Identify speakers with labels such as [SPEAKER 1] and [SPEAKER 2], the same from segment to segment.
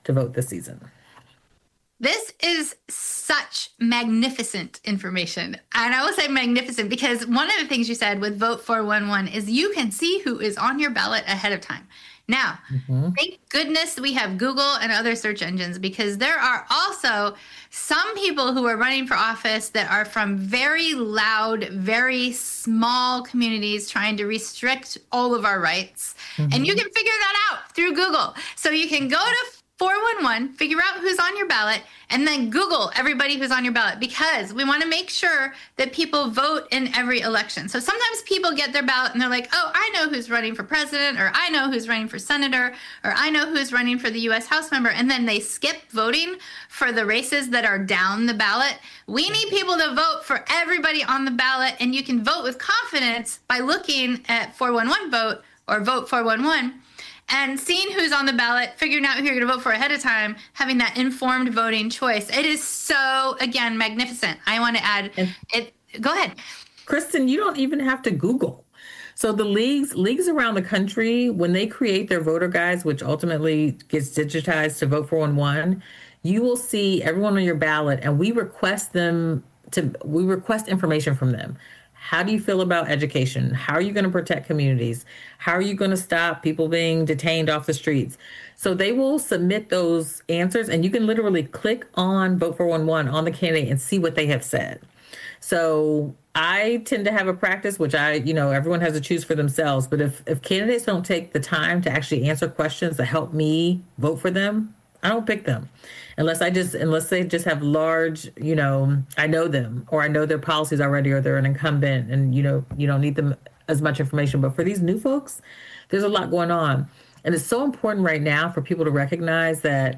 [SPEAKER 1] to vote this season.
[SPEAKER 2] This is such magnificent information. And I will say magnificent because one of the things you said with Vote 411 is you can see who is on your ballot ahead of time. Now, thank goodness we have Google and other search engines because there are also some people who are running for office that are from very loud, very small communities trying to restrict all of our rights. And you can figure that out through Google. So you can go to 411, figure out who's on your ballot, and then Google everybody who's on your ballot because we want to make sure that people vote in every election. So sometimes people get their ballot and they're like, oh, I know who's running for president, or I know who's running for senator, or I know who's running for the U.S. House member, and then they skip voting for the races that are down the ballot. We need people to vote for everybody on the ballot, and you can vote with confidence by looking at 411 Vote or Vote 411. And seeing who's on the ballot, figuring out who you're going to vote for ahead of time, having that informed voting choice. It is so, again, magnificent. I want to add it. Go ahead.
[SPEAKER 1] Kristen, you don't even have to Google. So the leagues around the country, when they create their voter guides, which ultimately gets digitized to Vote 411, you will see everyone on your ballot, and we request information from them. How do you feel about education? How are you going to protect communities? How are you going to stop people being detained off the streets? So they will submit those answers, and you can literally click on Vote 411 on the candidate and see what they have said. So I tend to have a practice, which everyone has to choose for themselves. But if candidates don't take the time to actually answer questions that help me vote for them, I don't pick them unless they just have large, I know them or I know their policies already or they're an incumbent and, you don't need them as much information. But for these new folks, there's a lot going on. And it's so important right now for people to recognize that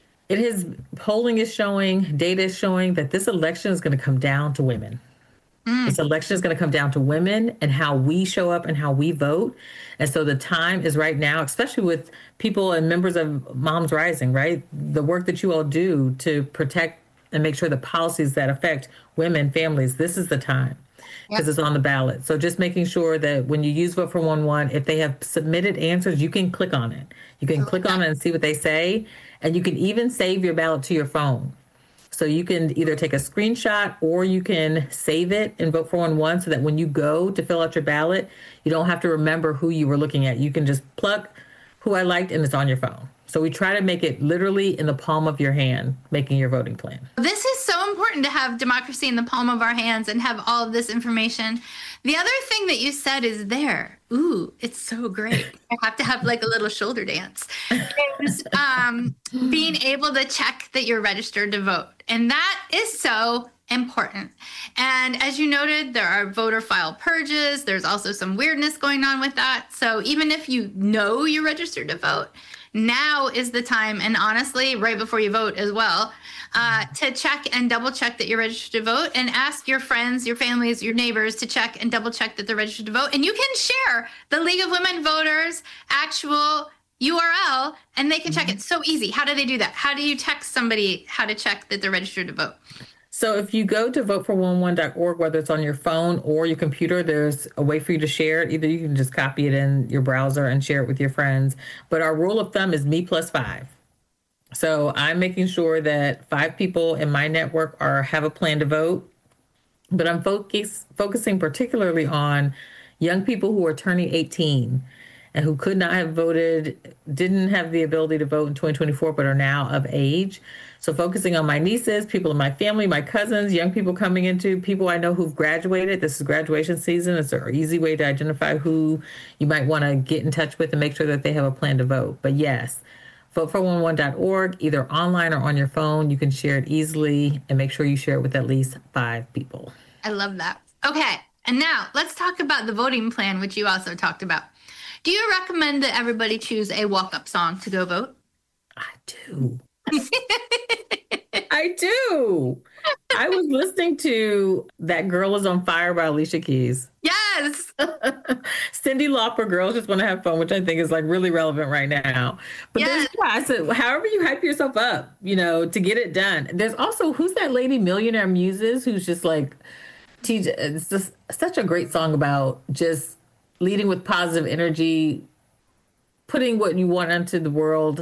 [SPEAKER 1] polling is showing, data is showing that this election is going to come down to women. This election is going to come down to women and how we show up and how we vote. And so the time is right now, especially with people and members of Moms Rising, right? The work that you all do to protect and make sure the policies that affect women, families, this is the time because it's on the ballot. So just making sure that when you use Vote for 111, if they have submitted answers, you can click on it. You can click on it and see what they say. And you can even save your ballot to your phone. So you can either take a screenshot or you can save it in Vote 411 so that when you go to fill out your ballot, you don't have to remember who you were looking at. You can just pluck who I liked and it's on your phone. So we try to make it literally in the palm of your hand, making your voting plan.
[SPEAKER 2] This is so important to have democracy in the palm of our hands and have all of this information. The other thing that you said is there. Ooh, it's so great. I have to have like a little shoulder dance. Is being able to check that you're registered to vote. And that is so important. And as you noted, there are voter file purges. There's also some weirdness going on with that. So even if you know you're registered to vote, now is the time, and honestly, right before you vote as well, to check and double check that you're registered to vote and ask your friends, your families, your neighbors to check and double check that they're registered to vote. And you can share the League of Women Voters actual URL and they can check it. So easy. How do they do that? How do you text somebody how to check that they're registered to vote?
[SPEAKER 1] So if you go to vote411.org, whether it's on your phone or your computer, there's a way for you to share it. Either you can just copy it in your browser and share it with your friends. But our rule of thumb is me plus 5. So I'm making sure that 5 people in my network have a plan to vote. But I'm focusing particularly on young people who are turning 18 and who could not have voted, didn't have the ability to vote in 2024, but are now of age. So focusing on my nieces, people in my family, my cousins, young people coming into, people I know who've graduated. This is graduation season. It's an easy way to identify who you might want to get in touch with and make sure that they have a plan to vote. But yes, vote411.org, either online or on your phone. You can share it easily and make sure you share it with at least 5 people.
[SPEAKER 2] I love that. Okay. And now let's talk about the voting plan, which you also talked about. Do you recommend that everybody choose a walk-up song to go vote?
[SPEAKER 1] I do. I do. I was listening to That Girl Is on Fire by Alicia Keys.
[SPEAKER 2] Yes.
[SPEAKER 1] Cyndi Lauper, Girls Just Want to Have Fun, which I think is like really relevant right now. But yes. I said, however you hype yourself up, to get it done. There's also, who's that lady, Millionaire Muses, who's just like, it's just such a great song about just leading with positive energy, putting what you want into the world,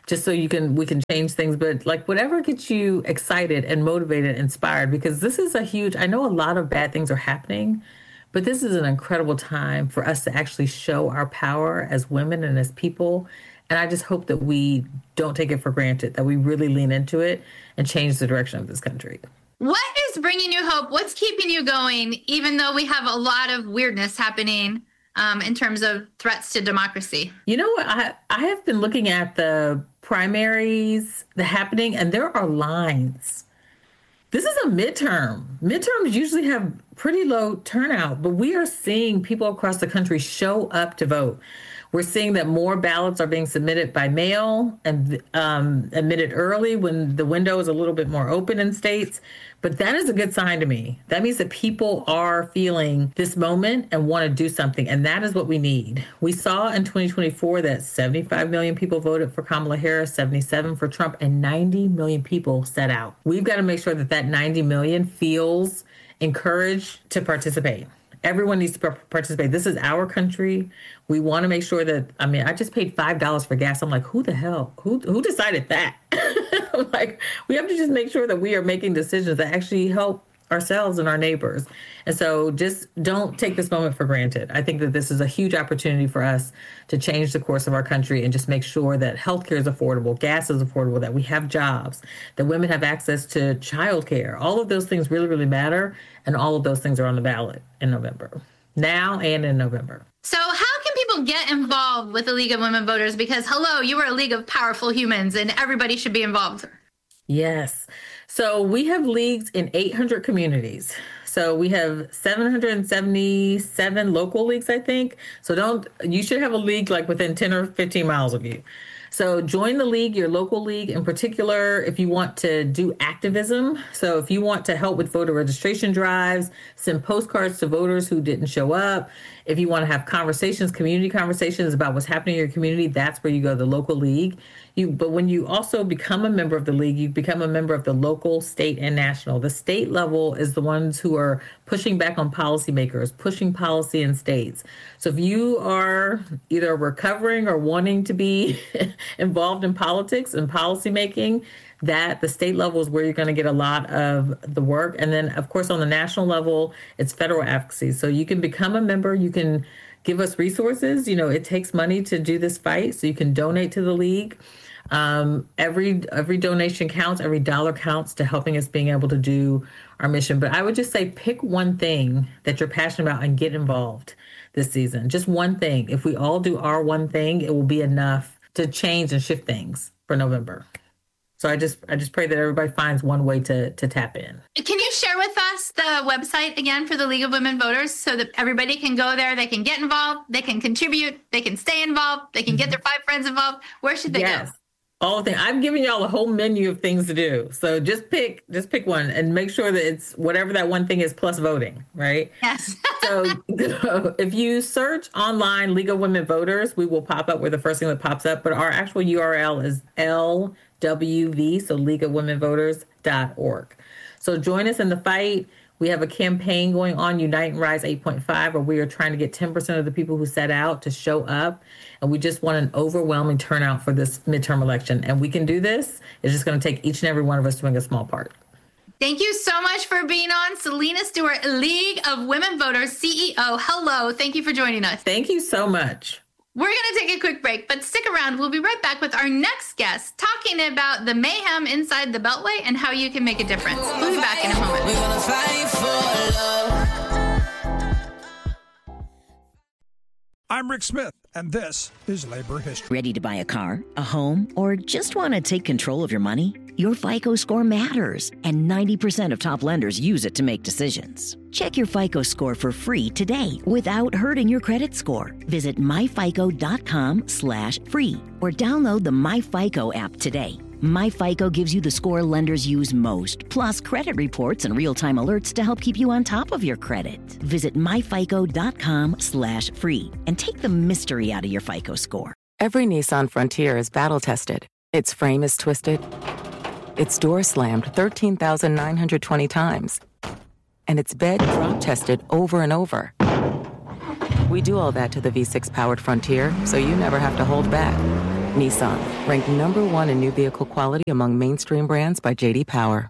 [SPEAKER 1] just so we can change things. But like whatever gets you excited and motivated, inspired, because this is I know a lot of bad things are happening, but this is an incredible time for us to actually show our power as women and as people. And I just hope that we don't take it for granted, that we really lean into it and change the direction of this country.
[SPEAKER 2] What is bringing you hope? What's keeping you going, even though we have a lot of weirdness happening in terms of threats to democracy?
[SPEAKER 1] You know what? I have been looking at the primaries, the happening, and there are lines. This is a midterm. Midterms usually have pretty low turnout, but we are seeing people across the country show up to vote. We're seeing that more ballots are being submitted by mail and admitted early when the window is a little bit more open in states. But that is a good sign to me. That means that people are feeling this moment and want to do something. And that is what we need. We saw in 2024 that 75 million people voted for Kamala Harris, 77 for Trump, and 90 million people sat out. We've got to make sure that that 90 million feels encouraged to participate. Everyone needs to participate. This is our country. We want to make sure that, I just paid $5 for gas. I'm like, who the hell? Who decided that? Like, we have to just make sure that we are making decisions that actually help ourselves and our neighbors. And so just don't take this moment for granted. I think that this is a huge opportunity for us to change the course of our country and just make sure that healthcare is affordable, gas is affordable, that we have jobs, that women have access to childcare. All of those things really, really matter. And all of those things are on the ballot in November, now and in November.
[SPEAKER 2] So how can people get involved with the League of Women Voters? Because, hello, you are a league of powerful humans and everybody should be involved.
[SPEAKER 1] Yes. So we have leagues in 800 communities. So we have 777 local leagues, I think. So you should have a league like within 10 or 15 miles of you. So join the league, your local league in particular, if you want to do activism. So if you want to help with voter registration drives, send postcards to voters who didn't show up. If you want to have conversations, community conversations about what's happening in your community, that's where you go, the local league. But when you also become a member of the league, you become a member of the local, state, and national. The state level is the ones who are pushing back on policymakers, pushing policy in states. So if you are either recovering or wanting to be involved in politics and policymaking, that the state level is where you're going to get a lot of the work. And then, of course, on the national level, it's federal advocacy. So you can become a member. You can give us resources. You know, it takes money to do this fight. So you can donate to the league. Every donation counts. Every dollar counts to helping us being able to do our mission. But I would just say pick one thing that you're passionate about and get involved this season. Just one thing. If we all do our one thing, it will be enough to change and shift things for November. So I just pray that everybody finds one way to tap in.
[SPEAKER 2] Can you share with us the website again for the League of Women Voters so that everybody can go there, they can get involved, they can contribute, they can stay involved, they can get their 5 friends involved? Where should they go?
[SPEAKER 1] All the things. I've given y'all a whole menu of things to do. So just pick one and make sure that it's whatever that one thing is plus voting, right?
[SPEAKER 2] Yes.
[SPEAKER 1] So if you search online League of Women Voters, we will pop up. We're the first thing that pops up. But our actual URL is LWV, so LeagueofWomenVoters.org. So join us in the fight. We have a campaign going on, Unite and Rise 8.5, where we are trying to get 10% of the people who set out to show up. And we just want an overwhelming turnout for this midterm election. And we can do this. It's just going to take each and every one of us doing a small part.
[SPEAKER 2] Thank you so much for being on. Selena Stewart, League of Women Voters, CEO. Hello. Thank you for joining us.
[SPEAKER 1] Thank you so much.
[SPEAKER 2] We're going to take a quick break, but stick around. We'll be right back with our next guest talking about the mayhem inside the Beltway and how you can make a difference. We'll be back in a moment. We're gonna fight for love.
[SPEAKER 3] I'm Rick Smith, and this is Labor History.
[SPEAKER 4] Ready to buy a car, a home, or just want to take control of your money? Your FICO score matters, and 90% of top lenders use it to make decisions. Check your FICO score for free today without hurting your credit score. Visit myfico.com/free or download the MyFICO app today. MyFICO gives you the score lenders use most, plus credit reports and real-time alerts to help keep you on top of your credit. Visit myfico.com/free and take the mystery out of your FICO score.
[SPEAKER 5] Every Nissan Frontier is battle-tested. Its frame is twisted. Its door slammed 13,920 times. And its bed drop-tested over and over. We do all that to the V6-powered Frontier, so you never have to hold back. Nissan, ranked number 1 in new vehicle quality among mainstream brands by J.D. Power.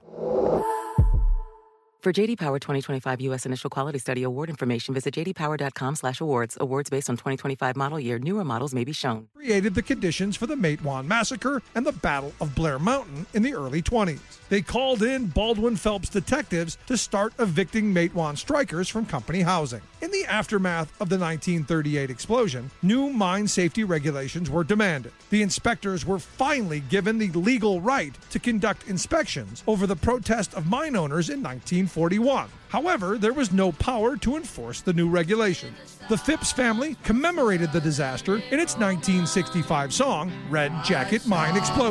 [SPEAKER 5] For J.D. Power 2025 U.S. Initial Quality Study award information, visit jdpower.com/awards. Awards based on 2025 model year. Newer models may be shown.
[SPEAKER 3] Created the conditions for the Matewan Massacre and the Battle of Blair Mountain in the early 20s. They called in Baldwin Phelps detectives to start evicting Matewan strikers from company housing. In the aftermath of the 1938 explosion, new mine safety regulations were demanded. The inspectors were finally given the legal right to conduct inspections over the protest of mine owners in 1941. However, there was no power to enforce the new regulations. The Phipps family commemorated the disaster in its 1965 song, Red Jacket Mine Explosion.